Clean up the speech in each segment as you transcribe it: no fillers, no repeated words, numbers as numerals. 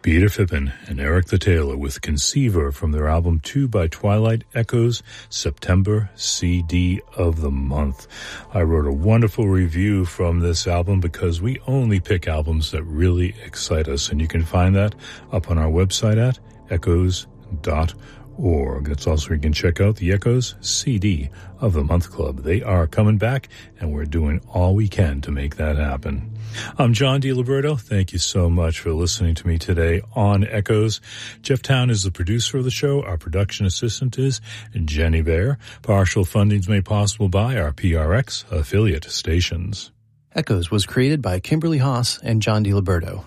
Peter Fippen and Eric the Taylor with Conceiver from their album 2 by Twilight Echoes, September CD of the Month. I wrote a wonderful review from this album because we only pick albums that really excite us, and you can find that up on our website at echoes.org. That's also where you can check out the Echoes CD of the Month Club. They are coming back, and we're doing all we can to make that happen. I'm John DiLiberto. Thank you so much for listening to me today on Echoes. Jeff Town is the producer of the show. Our production assistant is Jenny Bear. Partial funding is made possible by our PRX affiliate stations. Echoes was created by Kimberly Haas and John DiLiberto.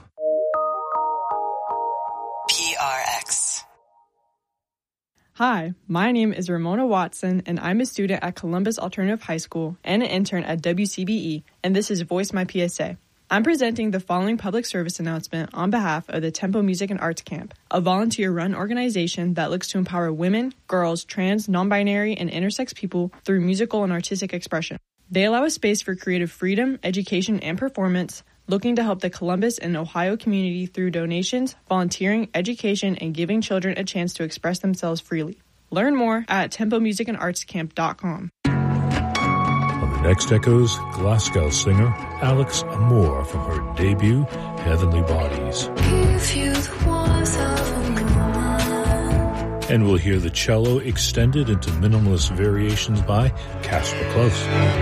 PRX. Hi, my name is Ramona Watson, and I'm a student at Columbus Alternative High School and an intern at WCBE, and this is Voice My PSA. I'm presenting the following public service announcement on behalf of the Tempo Music and Arts Camp, a volunteer-run organization that looks to empower women, girls, trans, non-binary, and intersex people through musical and artistic expression. They allow a space for creative freedom, education, and performance, looking to help the Columbus and Ohio community through donations, volunteering, education, and giving children a chance to express themselves freely. Learn more at tempomusicandartscamp.com. Next Echoes, Glasgow singer Alex Amore from her debut, Heavenly Bodies. And we'll hear the cello extended into minimalist variations by Casper Close.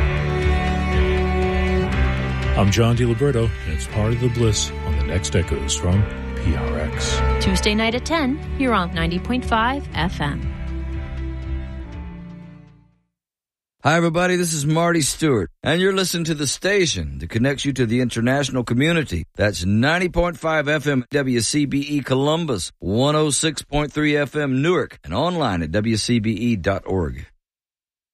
I'm John DiLiberto, and it's part of the bliss on the Next Echoes from PRX. Tuesday night at 10, you're on 90.5 FM. Hi, everybody. This is Marty Stewart, and you're listening to the station that connects you to the international community. That's 90.5 FM WCBE Columbus, 106.3 FM Newark, and online at WCBE.org.